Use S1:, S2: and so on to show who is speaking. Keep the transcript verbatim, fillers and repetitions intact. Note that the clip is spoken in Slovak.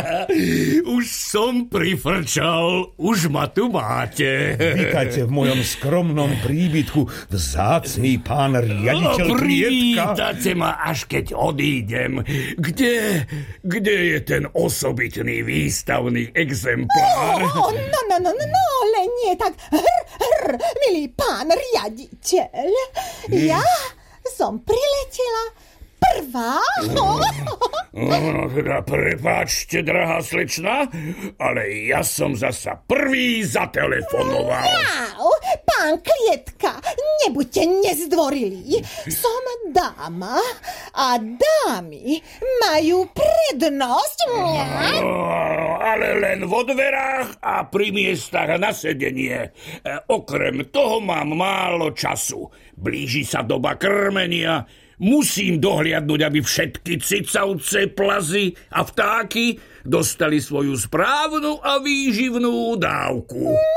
S1: Už som prifrčal, už ma tu máte.
S2: Vítajte v mojom skromnom príbytku, vzácny pán riaditeľ Klietka.
S1: Privítate ma, až keď odídem. Kde, kde je ten osobitný výstavný exemplár?
S3: Oh, no, no, no, no, no, ale nie tak. Hr, hr, milý pán riaditeľ. Ja som priletela prvá.
S1: No, no teda prepáčte, drahá slečna, ale ja som zasa prvý zatelefonoval.
S3: Au, pán Klietka, nebuďte nezdvorilí. Som dáma a dámy majú prednosť.
S1: No, ale len vo dverách a pri miestach na sedenie. E, okrem toho mám málo času. Blíži sa doba krmenia. Musím dohliadnúť, aby všetky cicavce, plazy a vtáky dostali svoju správnu a výživnú dávku.